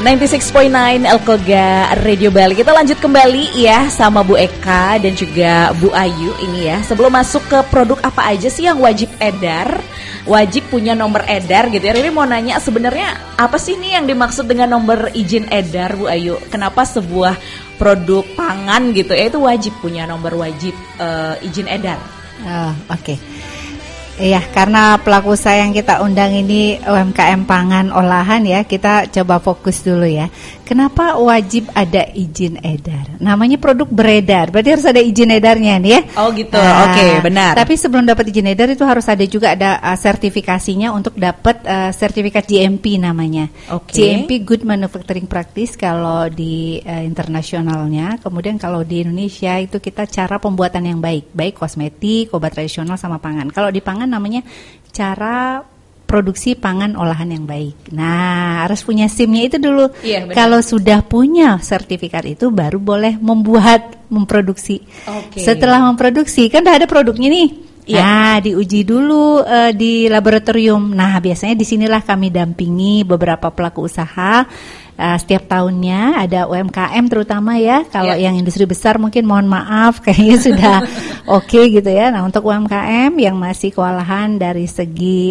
96.9 Elkoga Radio Bali. Kita lanjut kembali ya sama Bu Eka dan juga Bu Ayu ini ya. Sebelum masuk ke produk apa aja sih yang wajib edar, wajib punya nomor edar gitu ya. Riri mau nanya sebenarnya apa sih nih yang dimaksud dengan nomor izin edar, Bu Ayu? Kenapa sebuah produk pangan gitu ya itu wajib punya nomor wajib izin edar? Oke. Iya, karena pelaku usaha yang kita undang ini UMKM pangan olahan ya, kita coba fokus dulu ya. Kenapa wajib ada izin edar? Namanya produk beredar, berarti harus ada izin edarnya nih ya. Oh gitu, oke, benar. Tapi sebelum dapat izin edar itu harus ada juga ada sertifikasinya untuk dapat sertifikat GMP namanya. GMP Good Manufacturing Practice kalau di internasionalnya. Kemudian kalau di Indonesia itu kita cara pembuatan yang baik kosmetik, obat tradisional sama pangan. Kalau di pangan namanya cara produksi pangan olahan yang baik. Nah, harus punya SIM-nya itu dulu. Iya, kalau sudah punya sertifikat itu baru boleh memproduksi. Setelah memproduksi kan udah ada produknya nih. Iya. Nah, diuji dulu di laboratorium. Nah, biasanya disinilah kami dampingi beberapa pelaku usaha. Setiap tahunnya ada UMKM terutama ya. Kalau yang industri besar mungkin mohon maaf kayaknya sudah oke gitu ya. Nah, untuk UMKM yang masih kewalahan dari segi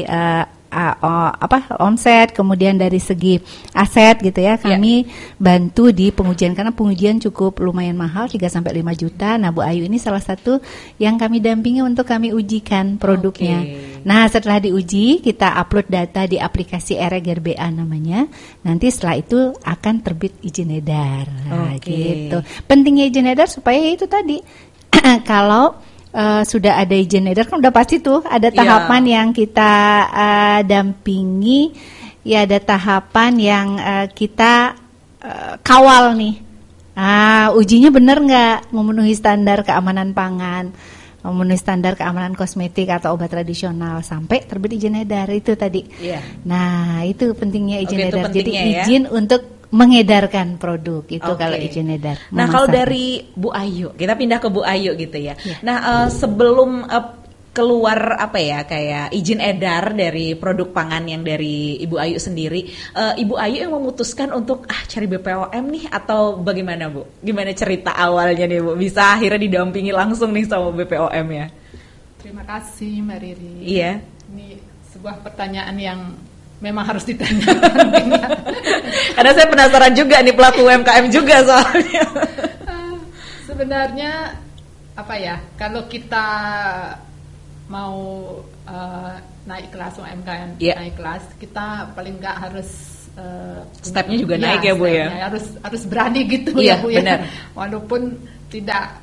omset, kemudian dari segi aset gitu ya, kami bantu di pengujian karena pengujian cukup lumayan mahal 3 sampai 5 juta. Nah, Bu Ayu ini salah satu yang kami dampingi untuk kami ujikan produknya. Nah, setelah diuji, kita upload data di aplikasi RGRBA namanya. Nanti setelah itu akan terbit izin edar. Nah, gitu. Pentingnya izin edar supaya itu tadi kalau sudah ada izin edar kan udah pasti tuh ada tahapan yang kita dampingi, ya ada tahapan yang kita kawal nih. Ujinya benar nggak memenuhi standar keamanan pangan, memenuhi standar keamanan kosmetik atau obat tradisional sampai terbit izin edar itu tadi. Nah, itu pentingnya izin edar. Jadi izin untuk mengedarkan produk itu kalau izin edar. Nah, kalau dari Bu Ayu, kita pindah ke Bu Ayu gitu ya. Nah, sebelum keluar kayak izin edar dari produk pangan yang dari Ibu Ayu sendiri, Ibu Ayu yang memutuskan untuk cari BPOM nih atau bagaimana, Bu? Gimana cerita awalnya nih, Bu? Bisa akhirnya didampingi langsung nih sama BPOM ya? Terima kasih, Mbak Riri. Iya. Ini sebuah pertanyaan yang memang harus ditanyakan. Karena saya penasaran juga nih, pelaku UMKM juga soalnya. Sebenarnya kalau kita mau naik kelas UMKM, naik kelas, kita paling nggak harus stepnya juga naik ya, Bu ya. Harus berani gitu ya, Bu ya. Walaupun tidak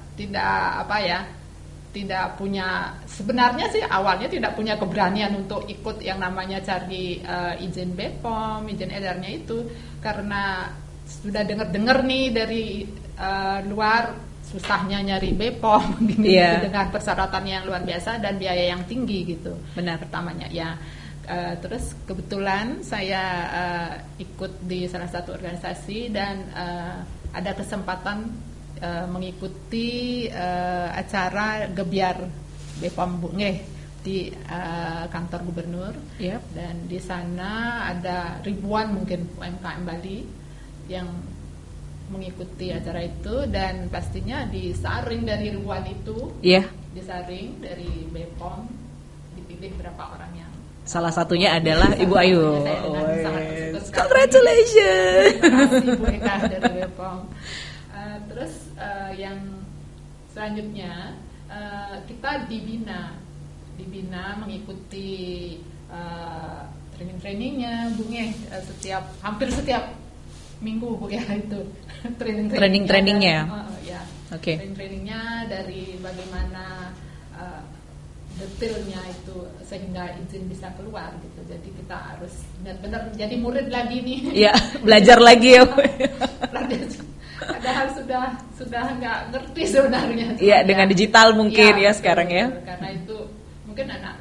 tidak punya, sebenarnya sih awalnya tidak punya keberanian untuk ikut yang namanya cari izin BPOM, izin edarnya itu, karena sudah dengar nih dari luar susahnya nyari BPOM gini, dengan persyaratan yang luar biasa dan biaya yang tinggi gitu. Benar. Pertamanya ya. Terus kebetulan saya ikut di salah satu organisasi dan ada kesempatan mengikuti acara gebiar BPOM di kantor gubernur, dan di sana ada ribuan mungkin UMKM Bali yang mengikuti acara itu, dan pastinya disaring dari ribuan itu, disaring dari BPOM, dipilih berapa orang yang salah satunya adalah Ibu Ayu. Congratulations. Terima kasih Bu Eka dari BPOM. Terus yang selanjutnya kita dibina mengikuti training-trainingnya Bu Nge, hampir setiap minggu Bu ya itu training-trainingnya. Training-trainingnya dari bagaimana detailnya itu sehingga izin bisa keluar gitu. Jadi kita harus benar-benar jadi murid lagi nih. Iya, belajar lagi ya. Padahal sudah nggak ngerti sebenarnya. Iya, dengan digital mungkin ya sekarang ya. Karena itu mungkin anak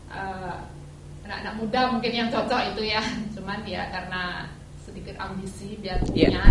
muda mungkin yang cocok itu ya. Cuman ya karena sedikit ambisi biar punya.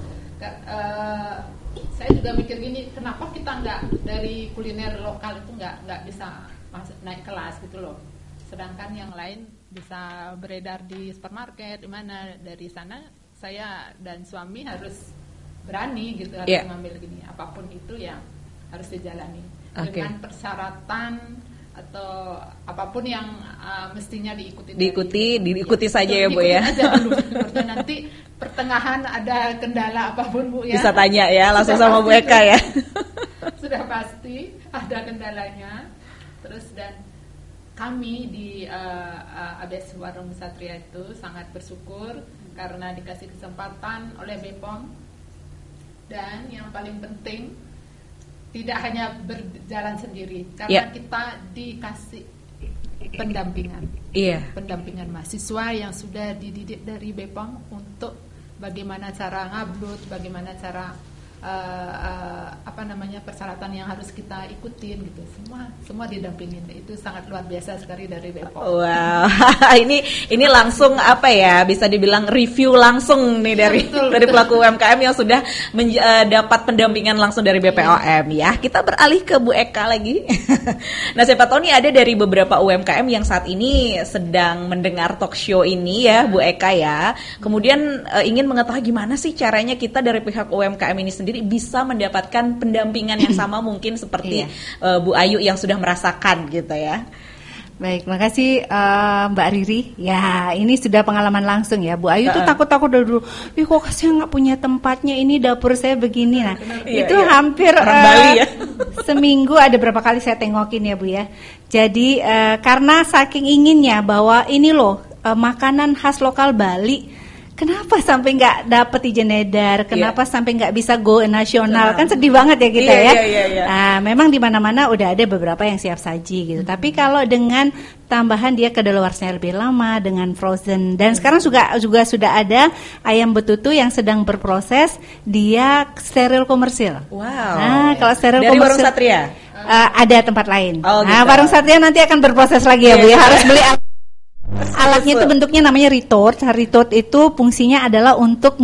Saya juga mikir gini, kenapa kita nggak dari kuliner lokal itu nggak bisa naik kelas gitu loh. Sedangkan yang lain bisa beredar di supermarket di mana, dari sana saya dan suami harus berani gitu, harus mengambil gini, apapun itu yang harus dijalani dengan persyaratan atau apapun yang mestinya diikuti saja ya Bu ya. Aja dulu. Nanti pertengahan ada kendala apapun Bu ya. Bisa tanya ya langsung sama Bu Eka ya. Sudah pasti ada kendalanya. Terus dan kami di ABS Warung Satria itu sangat bersyukur karena dikasih kesempatan oleh BPOM, dan yang paling penting tidak hanya berjalan sendiri karena kita dikasih pendampingan, pendampingan mahasiswa yang sudah dididik dari BPOM untuk bagaimana cara ngablut, bagaimana cara persyaratan yang harus kita ikutin gitu, semua didampingin. Itu sangat luar biasa sekali dari BPOM. Wow, ini langsung bisa dibilang review langsung nih dari pelaku UMKM yang sudah dapat pendampingan langsung dari BPOM ya. Kita beralih ke Bu Eka lagi. Nah, siapa tahu nih ada dari beberapa UMKM yang saat ini sedang mendengar talk show ini ya, Bu Eka ya. Kemudian ingin mengetahui gimana sih caranya kita dari pihak UMKM ini sendiri bisa mendapatkan pendampingan yang sama mungkin seperti Bu Ayu yang sudah merasakan gitu ya. Baik, makasih Mbak Riri. Ya, ini sudah pengalaman langsung ya. Bu Ayu tuh takut-takut dulu. Kok saya nggak punya tempatnya, ini dapur saya begini. Nah, itu hampir Bali ya. Seminggu ada berapa kali saya tengokin ya Bu ya. Jadi karena saking inginnya bahwa ini loh makanan khas lokal Bali. Kenapa sampai nggak dapet izin edar? Kenapa sampai nggak bisa go nasional? Kan sedih banget ya kita ya. Nah, memang di mana-mana udah ada beberapa yang siap saji gitu. Tapi kalau dengan tambahan dia kedaluarsanya lebih lama dengan frozen, dan sekarang juga sudah ada ayam betutu yang sedang berproses dia steril komersil. Wow. Nah, kalau steril dari komersil Warung Satria ada tempat lain. Nah, gitu. Warung Satria nanti akan berproses lagi ya Bu ya. Harus beli alatnya itu bentuknya namanya retort. Retort itu fungsinya adalah untuk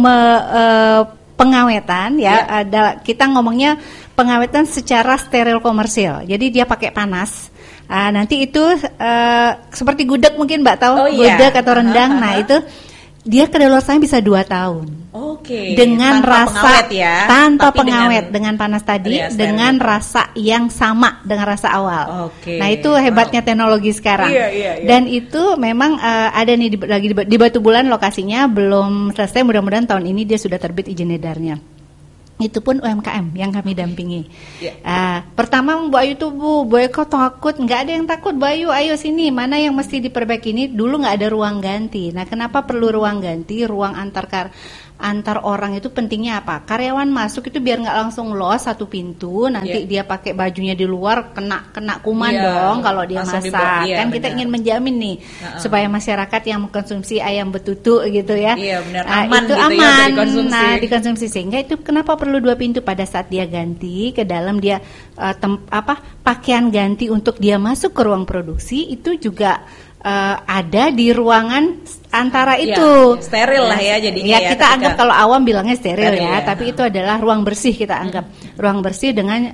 pengawetan ya. Kita ngomongnya pengawetan secara steril komersil. Jadi dia pakai panas. Nanti itu seperti gudeg mungkin Mbak tahu, gudeg atau rendang. Nah itu dia kedaluarsanya bisa 2 tahun. Oke. Dengan tanpa rasa pengawet ya. Tanpa pengawet dengan panas tadi, dengan rasa yang sama dengan rasa awal. Oke. Nah, itu hebatnya teknologi sekarang. Iya. Dan itu memang ada nih lagi di Batu Bulan lokasinya, belum selesai, mudah-mudahan tahun ini dia sudah terbit izin edarnya. Itu pun UMKM yang kami dampingi. Pertama Bu Ayu tuh Bu Eka takut, nggak ada yang takut Bu Ayu, ayo sini, mana yang mesti diperbaiki. Ini dulu nggak ada ruang ganti. Nah, kenapa perlu ruang ganti? Ruang antar orang itu pentingnya apa? Karyawan masuk itu biar nggak langsung los satu pintu, nanti dia pakai bajunya di luar kena kuman dong kalau dia masak. Kan kita ingin menjamin nih supaya masyarakat yang mengkonsumsi ayam betutu gitu ya. Iya benar, aman itu gitu aman. Ya dikonsumsi. Nah, dikonsumsi, sehingga itu kenapa perlu 2 pintu pada saat dia ganti ke dalam, dia pakaian ganti untuk dia masuk ke ruang produksi itu juga ada di ruangan antara itu. Steril lah ya jadinya. Ya, kita anggap kalau awam bilangnya steril ya, tapi itu adalah ruang bersih, kita anggap ruang bersih dengan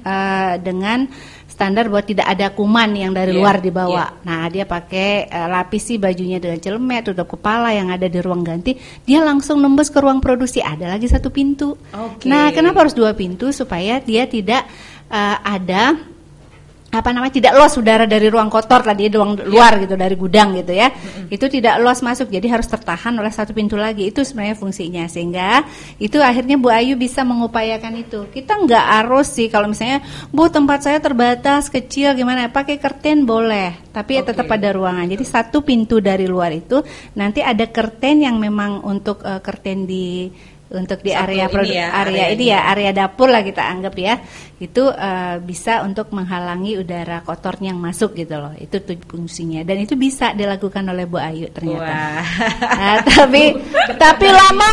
standar bahwa tidak ada kuman yang dari luar dibawa. Nah, dia pakai lapisi bajunya dengan celemet, tutup kepala yang ada di ruang ganti, dia langsung nembus ke ruang produksi. Ada lagi 1 pintu. Nah, kenapa harus 2 pintu? Supaya dia tidak ada tidak los udara dari ruang kotor tadi, ruang luar gitu, dari gudang gitu ya. Itu tidak los masuk, jadi harus tertahan oleh 1 pintu lagi. Itu sebenarnya fungsinya, sehingga itu akhirnya Bu Ayu bisa mengupayakan itu. Kita nggak harus sih kalau misalnya Bu tempat saya terbatas kecil gimana, pakai curtain boleh, tapi tetap ada ruangan. Jadi 1 pintu dari luar itu nanti ada curtain yang memang untuk curtain di area area dapur lah kita anggap ya, itu bisa untuk menghalangi udara kotornya yang masuk gitu loh. Itu fungsinya, dan itu bisa dilakukan oleh Bu Ayu ternyata. Nah, tapi lama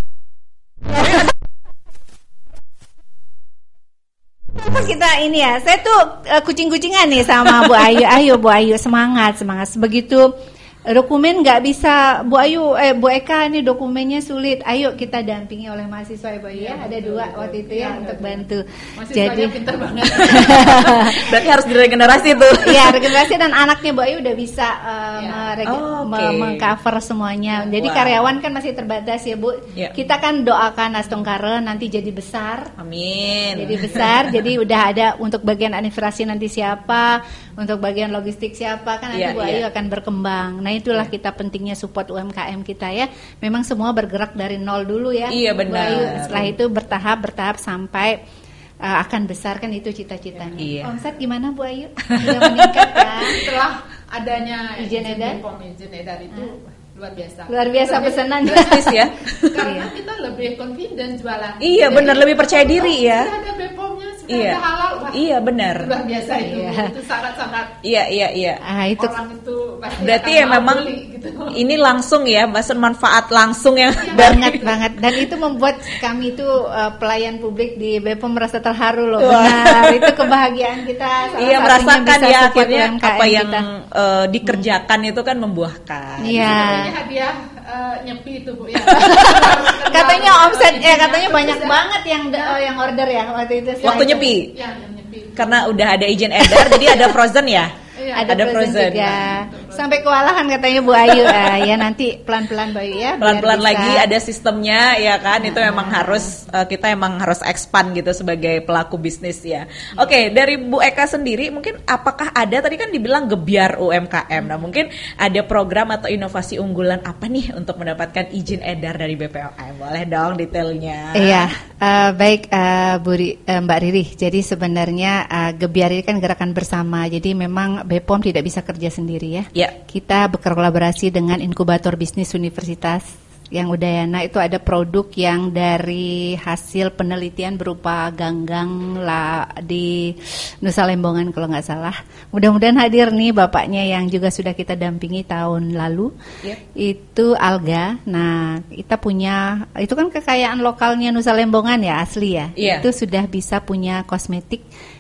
kita ini ya, saya tuh kucing-kucingan nih sama Bu Ayu. Ayo Bu Ayu, semangat. Begitu Dokumen nggak bisa Bu Ayu, Bu Eka ini dokumennya sulit. Ayo kita dampingi oleh mahasiswa ya Bu Ayu ya. Ada 2 waktu itu ya untuk bantu. Jadi pintar banget. Berarti harus diregenerasi tuh. Iya, regenerasi dan anaknya Bu Ayu udah bisa mengcover semuanya. Jadi karyawan kan masih terbatas ya Bu. Kita kan doakan Astungkara nanti jadi besar. Amin. Jadi besar. Jadi udah ada untuk bagian administrasi nanti siapa, untuk bagian logistik siapa, kan nanti Bu Ayu akan berkembang. Nah itulah kita pentingnya support UMKM kita ya. Memang semua bergerak dari nol dulu ya. Iya benar. Bu Ayu, setelah itu bertahap sampai akan besar, kan itu cita-citanya. Iya. Omset gimana Bu Ayu? Sudah meningkat kan? Setelah adanya izin edar itu luar biasa pesanan drastis ya. Karena kita lebih confident jualan. Iya benar, lebih percaya diri ya. Sudah ada BPOM-nya, sudah ada halal. Iya benar. Luar biasa itu. Itu sangat-sangat. Iya. Itu orang itu pasti berarti ya memang beli, gitu. Ini langsung ya, bahasa manfaat langsung ya. Banget. Dan itu membuat kami itu pelayan publik di BPOM merasa terharu loh. Benar, itu kebahagiaan kita. Iya, merasakan ya akhirnya apa yang dikerjakan itu kan membuahkan. Iya. Hadiah nyepi itu Bu ya. Katanya omset katanya banyak banget yang order ya waktu itu. Waktu nyepi. Ya, nyepi. Karena udah ada izin edar jadi ada frozen ya. Ada frozen juga. Sampai kewalahan katanya Bu Ayu ya nanti pelan-pelan Bu Ayu ya. Pelan-pelan lagi ada sistemnya ya kan. Itu memang harus kita emang harus expand gitu sebagai pelaku bisnis ya. Oke, dari Bu Eka sendiri mungkin apakah ada tadi kan dibilang gebiar UMKM. Nah, mungkin ada program atau inovasi unggulan apa nih untuk mendapatkan izin edar dari BPOM? Boleh dong detailnya. Iya, baik Mbak Riri. Jadi sebenarnya gebiar ini kan gerakan bersama. Jadi memang BPOM tidak bisa kerja sendiri ya. Kita berkolaborasi dengan inkubator bisnis universitas yang Udayana. Itu ada produk yang dari hasil penelitian berupa ganggang di Nusa Lembongan kalau nggak salah. Mudah-mudahan hadir nih bapaknya yang juga sudah kita dampingi tahun lalu. Itu alga. Nah kita punya, itu kan kekayaan lokalnya Nusa Lembongan ya, asli ya. Itu sudah bisa punya kosmetik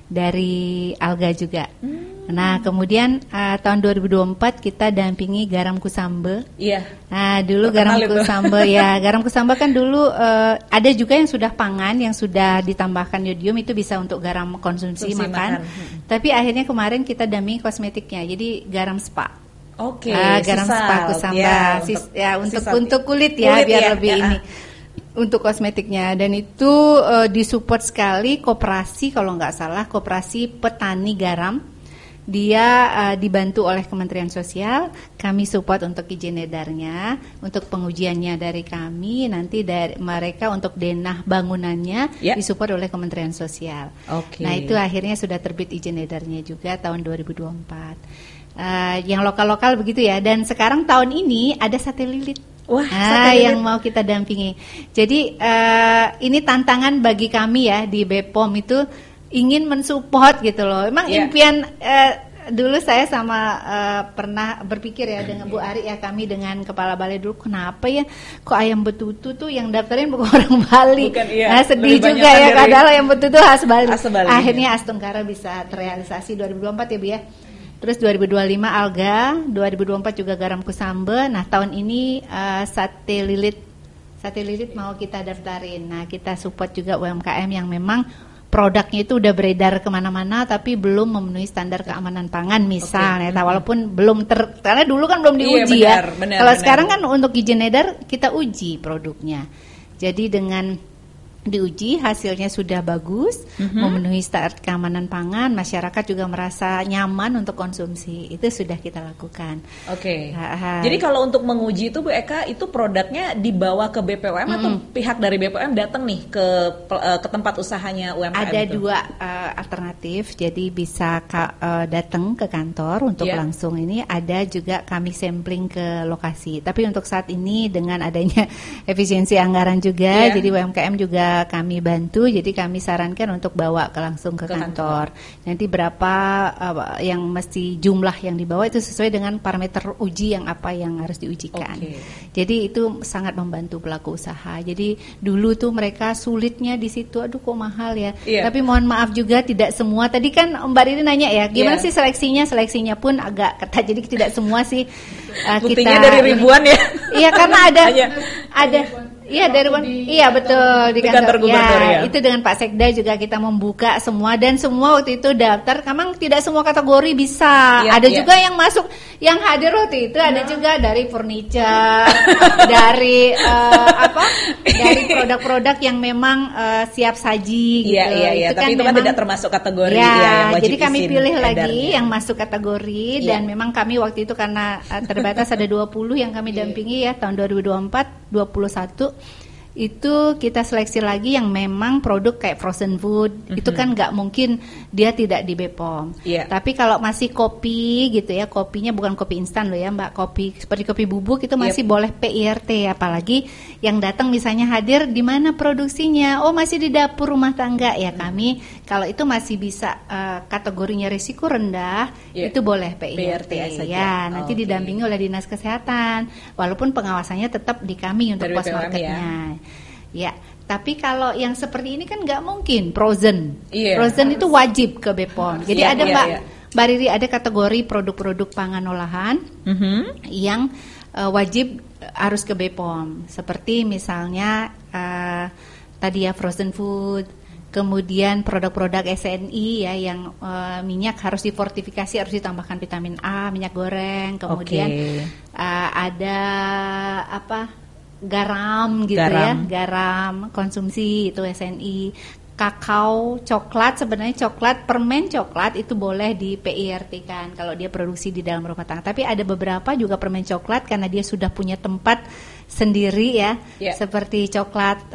dari alga juga. Nah kemudian tahun 2024 kita dampingi garam kusambe. Nah dulu garam kusambe garam kusambe kan dulu ada juga yang sudah pangan, yang sudah ditambahkan yodium, itu bisa untuk garam konsumsi makan. Tapi akhirnya kemarin kita dampingi kosmetiknya, jadi garam spa. Garam spa kusambe untuk kulit ya, biar lebih ini. Untuk kosmetiknya, dan itu disupport sekali koperasi, kalau nggak salah koperasi petani garam. Dia dibantu oleh Kementerian Sosial, kami support untuk izin edarnya, untuk pengujiannya dari kami, nanti dari mereka untuk denah bangunannya disupport oleh Kementerian Sosial. Nah itu akhirnya sudah terbit izin edarnya juga tahun 2024. Yang lokal-lokal begitu ya, dan sekarang tahun ini ada sate lilit. Yang mau kita dampingi. Jadi ini tantangan bagi kami ya di BPOM itu, ingin mensupport gitu loh. Emang impian dulu saya sama pernah berpikir ya dengan Bu Ari ya, kami dengan kepala balai dulu, kenapa ya kok ayam betutu tuh yang daftarin bukan orang Bali. Sedih juga ya, padahal ayam betutu khas Bali. Akhirnya Astungkara bisa terrealisasi 2024 ya Bu ya. Terus 2025 alga, 2024 juga garam kusambe. Nah tahun ini sate lilit mau kita daftarin. Nah kita support juga UMKM yang memang produknya itu udah beredar kemana-mana tapi belum memenuhi standar keamanan pangan misalnya. Walaupun belum karena dulu kan belum diuji Kalau sekarang kan untuk izin edar kita uji produknya. Jadi dengan diuji hasilnya sudah bagus, memenuhi standar keamanan pangan, masyarakat juga merasa nyaman untuk konsumsi. Itu sudah kita lakukan. Jadi kalau untuk menguji itu Bu Eka, itu produknya dibawa ke BPOM atau pihak dari BPOM datang nih ke tempat usahanya UMKM? Ada dua alternatif. Jadi bisa datang ke kantor untuk langsung ini. Ada juga kami sampling ke lokasi. Tapi untuk saat ini dengan adanya efisiensi anggaran juga, jadi UMKM juga kami bantu, jadi kami sarankan untuk bawa langsung ke kantor. Nanti berapa yang mesti jumlah yang dibawa itu sesuai dengan parameter uji yang apa yang harus diujikan. Jadi itu sangat membantu pelaku usaha. Jadi dulu tuh mereka sulitnya di situ, aduh kok mahal ya. Tapi mohon maaf juga tidak semua. Tadi kan Mbak Riri nanya ya, gimana sih seleksinya? Seleksinya pun agak ketat. Jadi tidak semua sih buktinya dari ribuan ya. Iya, karena ada iya dari iya betul di kantor gubernur ya. Itu dengan Pak Sekda juga kita membuka semua, dan semua waktu itu daftar. Memang tidak semua kategori bisa. Ada juga yang masuk, yang hadir waktu itu ada juga dari furniture, dari dari produk-produk yang memang siap saji gitu. Iya. Tapi itu kan tidak termasuk kategori yang wajib jadi kami pilih lagi yang masuk kategori, dan memang kami waktu itu karena terbatas ada 20 yang kami dampingi ya tahun 2024, 21 itu kita seleksi lagi yang memang produk kayak frozen food. Itu kan nggak mungkin dia tidak di BPOM. Tapi kalau masih kopi gitu ya, kopinya bukan kopi instan loh ya Mbak, kopi seperti kopi bubuk itu masih boleh PIRT. Apalagi yang datang misalnya hadir di mana produksinya, oh masih di dapur rumah tangga ya, kami kalau itu masih bisa kategorinya risiko rendah itu boleh PIRT ya. Nanti didampingi oleh Dinas Kesehatan, walaupun pengawasannya tetap di kami untuk pos marketnya. Ya, tapi kalau yang seperti ini kan nggak mungkin frozen. Frozen itu wajib ke BPOM. Jadi ada Mbak Riri, ada kategori produk-produk pangan olahan yang wajib harus ke BPOM. Seperti misalnya tadi ya frozen food, kemudian produk-produk SNI ya yang minyak harus difortifikasi, harus ditambahkan vitamin A, minyak goreng, kemudian ada garam gitu ya, garam konsumsi itu SNI. Kakao, coklat, sebenarnya coklat, permen coklat itu boleh di PIRT kan kalau dia produksi di dalam rumah tangga. Tapi ada beberapa juga permen coklat karena dia sudah punya tempat sendiri ya, seperti coklat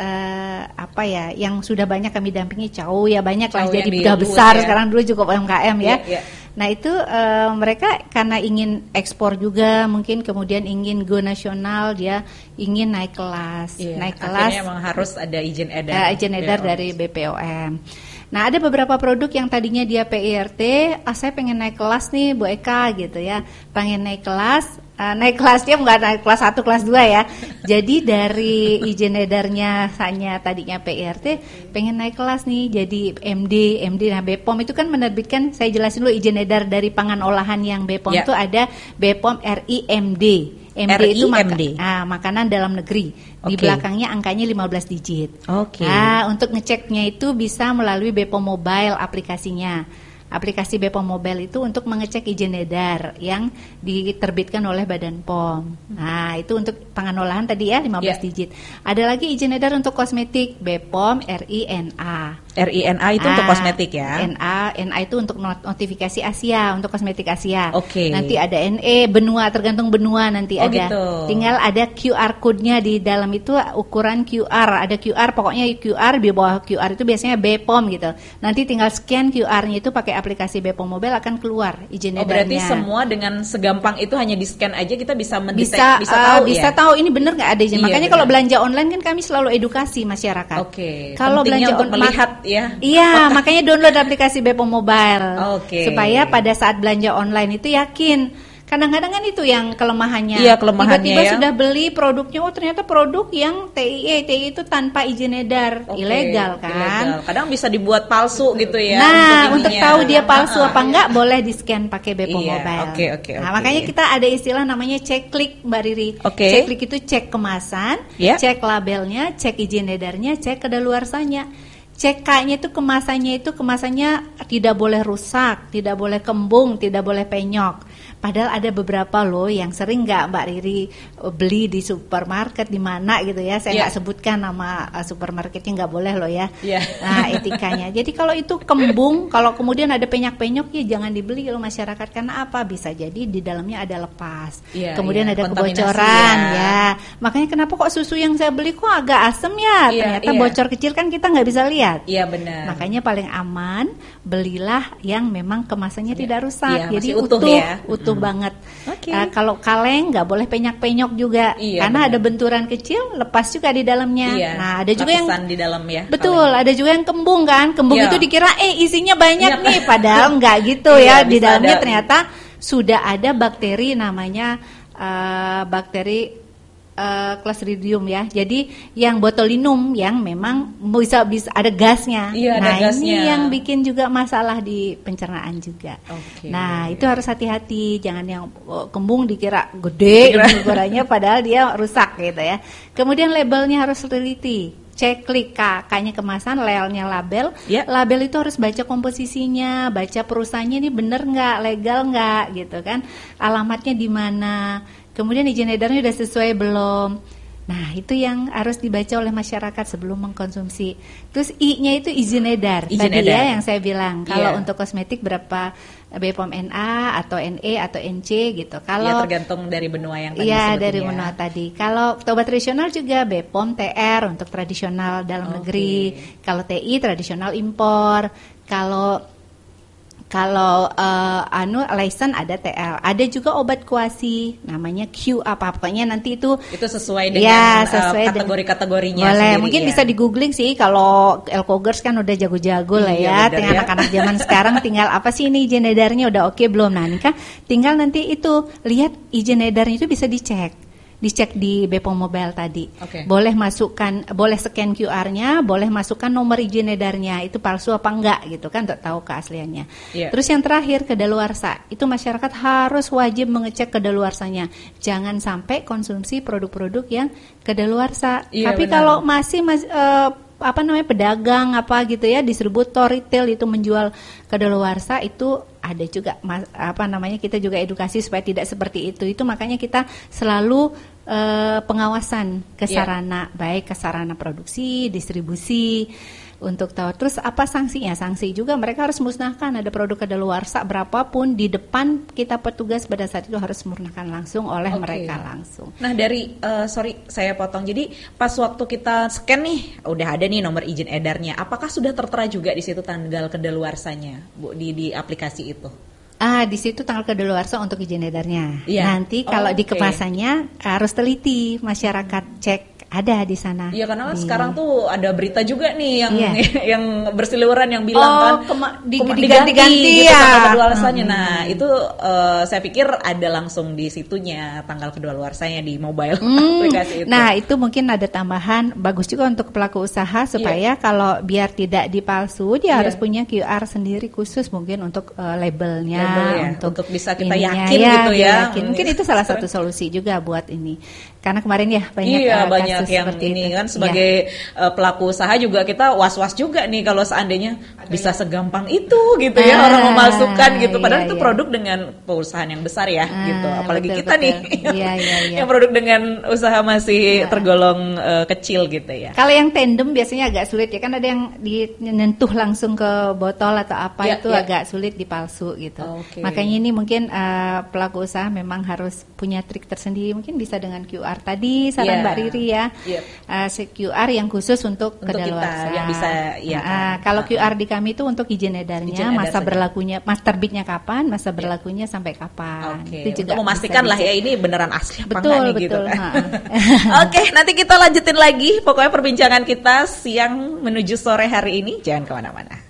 yang sudah banyak kami dampingi, Chow ya, banyak lah jadi udah besar sekarang, dulu cukup UMKM ya. Nah itu mereka karena ingin ekspor juga mungkin, kemudian ingin go nasional, dia ingin naik kelas, akhirnya memang harus ada izin edar dari BPOM. Nah ada beberapa produk yang tadinya dia PIRT, saya pengen naik kelas nih Bu Eka gitu ya, pengen naik kelas. Naik kelasnya bukan naik kelas 1, kelas 2 ya. Jadi dari izin edarnya hanya tadinya PIRT, pengen naik kelas nih jadi MD. Nah BPOM itu kan menerbitkan, saya jelasin dulu izin edar dari pangan olahan yang BPOM itu ada BPOM RIMD. MD itu makanan dalam negeri. Di belakangnya angkanya 15 digit. Nah untuk ngeceknya itu bisa melalui BPOM Mobile aplikasinya. Aplikasi BPOM Mobile itu untuk mengecek izin edar yang diterbitkan oleh Badan POM. Nah, itu untuk pangan olahan tadi ya 15 digit. Ada lagi izin edar untuk kosmetik BPOM RINA. RINA itu untuk kosmetik ya. NA itu untuk notifikasi Asia, untuk kosmetik Asia. Nanti ada NE, benua, tergantung benua nanti ada. Gitu. Tinggal ada QR code-nya di dalam itu, ukuran QR, ada QR, pokoknya QR, di bawah QR itu biasanya BPOM gitu. Nanti tinggal scan QR-nya itu pakai aplikasi BPOM Mobile, akan keluar izin edarnya. Berarti semua dengan segampang itu, hanya di scan aja kita bisa mendetek, bisa tahu ini bener nggak ada izin. Makanya kalau belanja online kan kami selalu edukasi masyarakat. Kalau belanja untuk melihat ya. Iya, makanya download aplikasi BPOM Mobile. Supaya pada saat belanja online itu yakin. Kadang-kadang kan itu yang kelemahannya. Tiba-tiba sudah beli produknya, oh ternyata produk yang TIE itu tanpa izin edar, ilegal kan. Kadang bisa dibuat palsu gitu ya. Nah, untuk tahu dia palsu apa enggak, boleh di scan pakai BPOM Mobile. Nah, makanya kita ada istilah namanya cek klik Mbak Riri. Cek klik itu cek kemasan, cek labelnya, cek izin edarnya, cek kadaluarsanya. CK-nya itu kemasannya tidak boleh rusak, tidak boleh kembung, tidak boleh penyok. Padahal ada beberapa loh yang sering nggak Mbak Riri beli di supermarket di mana gitu ya. Saya nggak sebutkan nama supermarketnya, nggak boleh loh ya. Nah etikanya. Jadi kalau itu kembung, kalau kemudian ada penyok-penyok ya jangan dibeli loh masyarakat. Karena apa? Bisa jadi di dalamnya ada lepas. Kemudian ada kebocoran ya. Makanya kenapa kok susu yang saya beli kok agak asem ya? Ternyata bocor kecil kan kita nggak bisa lihat. Iya benar. Makanya paling aman belilah yang memang kemasannya tidak rusak. Jadi utuh banget. Oke. Kalau kaleng nggak boleh penyak-penyok juga, karena ada benturan kecil lepas juga di dalamnya. Nah, ada juga yang di dalam ya. Betul, ada juga yang kembung kan. Kembung itu dikira isinya banyak nih, padahal nggak gitu di dalamnya ternyata sudah ada bakteri namanya bakteri Clostridium ya. Jadi yang botulinum yang memang bisa ada gasnya. Ada gasnya. Ini yang bikin juga masalah di pencernaan juga. Nah, itu harus hati-hati, jangan yang kembung dikira gede ukurannya padahal dia rusak gitu ya. Kemudian labelnya harus teliti. Cek klik K-nya kemasan, L-nya label. Label itu harus baca komposisinya, baca perusahaannya ini bener nggak, legal nggak gitu kan. Alamatnya di mana. Kemudian izin edarnya sudah sesuai belum? Nah, itu yang harus dibaca oleh masyarakat sebelum mengkonsumsi. Terus I-nya itu izin edar. Tadi ya yang saya bilang. Kalau untuk kosmetik berapa BPOM NA atau NE atau NC gitu. Kalau tergantung dari benua yang tadi. Dari benua tadi. Kalau obat tradisional juga BPOM TR untuk tradisional dalam negeri. Kalau TI tradisional impor. Kalau license ada TL, ada juga obat kuasi namanya Q pokoknya nanti itu sesuai dengan kategori-kategorinya. Boleh, mungkin bisa di googling sih. Kalau Elkogers kan udah jago-jago lah ya. Tinggal anak-anak zaman sekarang tinggal apa sih ini izin edarnya udah oke belum? Nah, ini kan tinggal nanti itu lihat izin edarnya itu bisa dicek di BPOM Mobile tadi. Boleh boleh scan QR-nya, boleh masukkan nomor izin edarnya, itu palsu apa enggak gitu kan untuk tahu keasliannya. Terus yang terakhir kedaluarsa, itu masyarakat harus wajib mengecek kedaluarsanya. Jangan sampai konsumsi produk-produk yang kedaluarsa. Tapi kalau masih pedagang gitu ya, distributor retail itu menjual kedaluarsa, itu ada juga kita juga edukasi supaya tidak seperti itu. Itu makanya kita selalu pengawasan ke sarana, baik ke sarana produksi, distribusi, untuk tahu. Terus apa sanksinya? Sanksi juga mereka harus musnahkan, ada produk kadaluarsa berapapun di depan kita petugas pada saat itu harus musnahkan langsung oleh mereka langsung. Nah, dari sorry saya potong. Jadi pas waktu kita scan nih udah ada nih nomor izin edarnya. Apakah sudah tertera juga di situ tanggal kadaluarsanya, Bu, di aplikasi itu? Di situ tanggal kadaluarsa untuk izin edarnya. Nanti kalau di kemasannya harus teliti, masyarakat cek ada di sana. Iya, karena sekarang tuh ada berita juga nih yang berseliweran yang bilang diganti-ganti gitu tanggal kadaluarsanya. Nah, itu saya pikir ada langsung di situnya tanggal kadaluarsanya di mobile aplikasi itu. Nah, itu mungkin ada tambahan bagus juga untuk pelaku usaha supaya kalau biar tidak dipalsu dia harus punya QR sendiri khusus mungkin untuk labelnya, untuk bisa kita yakin gitu ya. Mungkin itu salah satu solusi juga buat ini. Karena kemarin banyak yang ini kan sebagai pelaku usaha juga kita was-was juga nih kalau seandainya bisa segampang itu gitu ya orang memalsukan gitu, padahal itu produk dengan perusahaan yang besar ya gitu, apalagi kita nih yang produk dengan usaha masih tergolong kecil gitu ya. Kalau yang tandem biasanya agak sulit ya, kan ada yang menyentuh langsung ke botol atau apa itu agak sulit dipalsu gitu. Makanya ini mungkin pelaku usaha memang harus punya trik tersendiri, mungkin bisa dengan QR tadi saran Mbak Riri ya. QR yang khusus untuk kedaluarsa yang bisa kalau QR di kami itu untuk izin edarnya, masa berlakunya, mas terbitnya kapan, masa berlakunya sampai kapan. Itu juga untuk memastikan lah ya ini beneran asli apa enggak nih gitu kan. Nanti kita lanjutin lagi pokoknya perbincangan kita siang menuju sore hari ini, jangan kemana-mana.